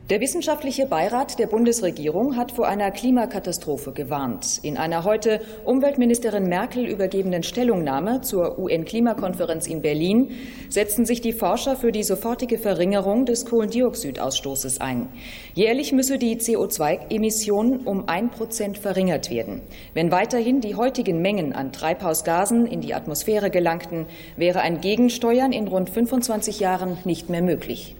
Der Wissenschaftliche Beirat der Bundesregierung hat vor einer Klimakatastrophe gewarnt. In einer heute Umweltministerin Merkel übergebenen Stellungnahme zur UN-Klimakonferenz in Berlin setzten sich die Forscher für die sofortige Verringerung des Kohlendioxidausstoßes ein. Jährlich müsse die CO2-Emission um 1% verringert werden. Wenn weiterhin die heutigen Mengen an Treibhausgasen in die Atmosphäre gelangten, wäre ein Gegensteuern in rund 25 Jahren nicht mehr möglich.